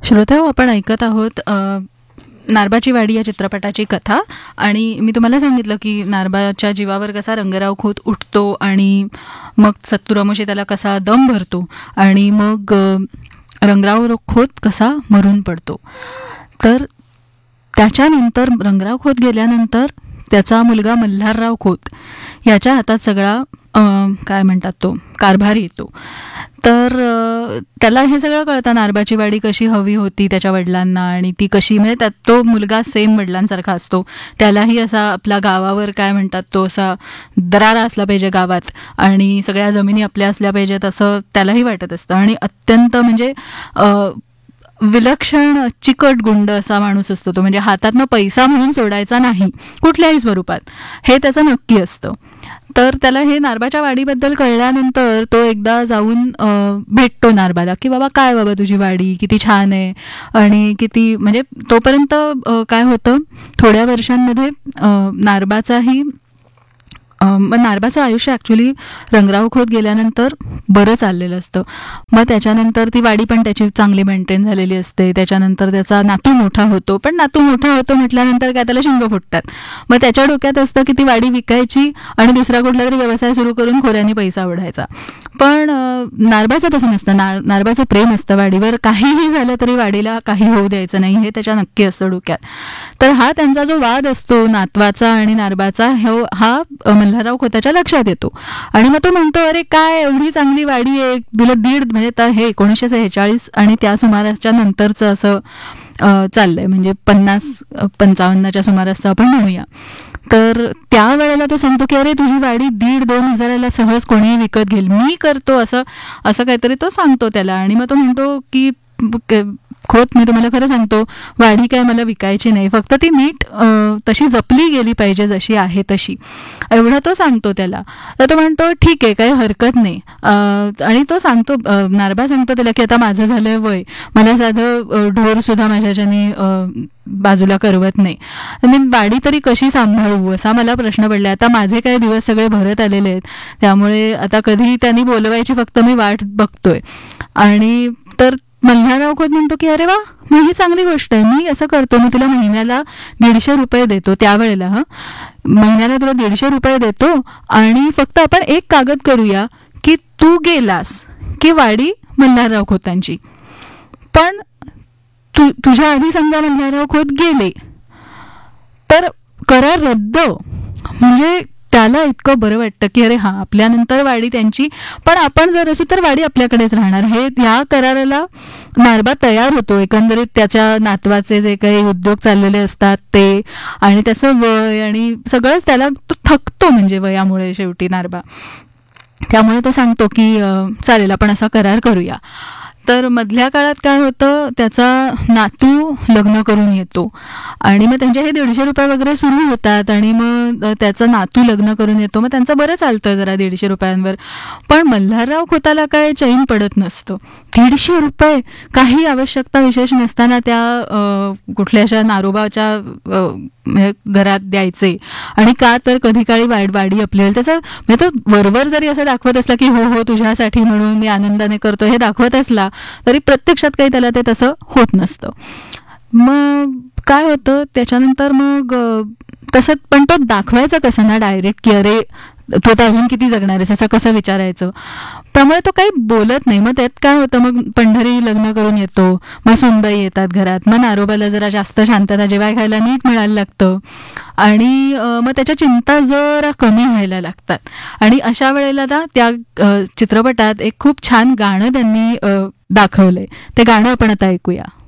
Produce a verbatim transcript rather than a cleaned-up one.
श्रोतेहो, आपण ऐकत आहोत अ, नारबाची वाडी या चित्रपटाची कथा. आणि मी तुम्हाला सांगितलं की नारबाच्या जीवावर कसा रंगराव खोत उठतो आणि मग सत्तुरामोशी त्याला कसा दम भरतो आणि मग अ, रंगराव खोत कसा मरून पडतो. तर त्याच्यानंतर रंगराव खोत गेल्यानंतर त्याचा मुलगा मल्हारराव खोत याच्या हातात सगळा अ, काय म्हणतात तो कारभार येतो. तर अ, त्याला हे सगळं कळतं, नारबाची वाडी कशी हवी होती त्याच्या वडिलांना आणि ती कशी, म्हणजे त्यात तो मुलगा सेम वडिलांसारखा असतो. त्यालाही असा आपल्या गावावर काय म्हणतात तो असा दरारा असला पाहिजे गावात आणि सगळ्या जमिनी आपल्या असल्या पाहिजेत असं त्यालाही वाटत असतं. आणि अत्यंत म्हणजे अ, विलक्षण चिकट गुंड असा माणूस असतो तो, म्हणजे हातातनं पैसा म्हणून सोडायचा नाही कुठल्याही स्वरूपात, हे त्याचं नक्की असतं. तर त्याला हे नारबाच्या वाडीबद्दल कळल्यानंतर तो एकदा जाऊन अ, भेटतो नारबाला की बाबा काय बाबा तुझी वाडी किती छान आहे आणि किती, म्हणजे तोपर्यंत अ, काय होतं थोड्या वर्षांमध्ये अ, नारबाचाही अ, मग नारबाचं आयुष्य ॲक्च्युली रंगराव खोत गेल्यानंतर बरं चाललेलं असतं. मग त्याच्यानंतर ती वाडी पण त्याची चांगली मेंटेन झालेली असते. त्याच्यानंतर त्याचा नातू मोठा होतो, पण नातू मोठा होतो म्हटल्यानंतर काय त्याला शिंग फुटतात. मग त्याच्या डोक्यात असतं की ती वाडी विकायची आणि दुसरा कुठला तरी व्यवसाय सुरू करून खोऱ्यांनी पैसा ओढायचा. पण अ, नारबाचं तसं नसतं. नार नारबाचं प्रेम असतं वाडीवर, काहीही झालं तरी वाडीला काही होऊ द्यायचं नाही हे त्याच्या नक्की असतं डोक्यात. तर हा त्यांचा जो वाद असतो नातवाचा आणि नारबाचा, हो हा अ, मल्हारराव खोताच्या लक्षात येतो. आणि मग तो म्हणतो, अरे काय एवढी चांगली वाडी आहे, तुला दीड, म्हणजे तर हे एकोणीसशे सेहेचाळीस आणि त्या सुमाराच्या नंतरचं असं अ, चाललंय, म्हणजे पन्नास अ, पंचावन्नच्या सुमारासचं आपण म्हणूया. तर त्यावेळेला तो सांगतो की अरे तुझी वाडी दीड दोन हजाराला सहज कोणीही विकत घेईल, मी करतो असं असं काहीतरी तो सांगतो त्याला. आणि मग तो म्हणतो की क- खोत, मी तुम्हाला खरं सांगतो, वाडी काय मला विकायची नाही, फक्त ती नीट अ, तशी जपली गेली पाहिजे जशी आहे तशी, एवढं तो सांगतो त्याला. तर तो म्हणतो ठीक आहे, काही हरकत नाही. अ, आणि तो सांगतो, अ, नारबा सांगतो त्याला की आता माझं झालंय वय, मला साधं ढोर सुद्धा माझ्याच्याने अ, बाजूला करवत नाही, मी वाडी तरी कशी सांभाळू असा मला प्रश्न पडला. आता माझे काही दिवस सगळे भरत आलेले आहेत, त्यामुळे आता कधी त्यांनी बोलवायची फक्त मी वाट बघतोय. आणि तर मल्हारराव खोत म्हणतो की अरे वा, मग ही चांगली गोष्ट आहे, मी असं करतो, मी तुला महिन्याला दीडशे रुपये देतो. त्यावेळेला हा महिन्याला तुला दीडशे रुपये देतो आणि फक्त आपण एक कागद करूया की तू गेलास की वाडी मल्हारराव खोतांची, पण तू तुझ्या आधी समजा मल्हारराव खोत गेले तर करार रद्द. म्हणजे त्याला इतकं बरं वाटतं की अरे हा, आपल्यानंतर वाडी त्यांची, पण आपण जर असू तर वाडी आपल्याकडेच राहणार, हे या कराराला नारबा तयार होतो. एकंदरीत त्याच्या नातवाचे जे काही उद्योग चाललेले असतात ते आणि त्याचं वय आणि सगळंच, त्याला तो थकतो म्हणजे वयामुळे शेवटी नारबा. त्यामुळे तो सांगतो की अ, चालेल आपण असा करार करूया. तर मधल्या काळात काय होतं, त्याचा नातू लग्न करून येतो आणि मग त्यांचे हे दीडशे रुपये वगैरे सुरू होतात आणि मग अ, त्याचा नातू लग्न करून येतो. मग त्यांचं बरं चालतं जरा दीडशे रुपयांवर. पण मल्हारराव खोताला काय चैन पडत नसतं. दीडशे रुपये काही आवश्यकता विशेष नसताना त्या अ, कुठल्याशा नारोबाच्या अ, म्हणजे घरात द्यायचे. आणि का तर कधी काळी वाड वाडी आपली त्याचा, म्हणजे तो वरवर जरी असं दाखवत असला की हो हो तुझ्यासाठी म्हणून मी आनंदाने करतो हे दाखवत असला तरी प्रत्यक्षात काही त्याला ते तसं होत नसतं. मग काय होतं त्याच्यानंतर मग अ, तसं, पण तो दाखवायचा कसं ना डायरेक्ट की अरे तू आता अजून किती जगणार आहेस असं कसं विचारायचं. त्यामुळे तो काही बोलत नाही. मग त्यात काय होतं, मग पंढरी लग्न करून येतो, मग सुनबाई येतात घरात, मग नारोबाला जरा जास्त शांतता, जेवाय खायला नीट मिळायला लागतं आणि अ, मग त्याच्या चिंता जरा कमी व्हायला लागतात. आणि अशा वेळेला ना त्या अ, चित्रपटात एक खूप छान गाणं त्यांनी अ, दाखवलंय, ते गाणं आपण आता ऐकूया.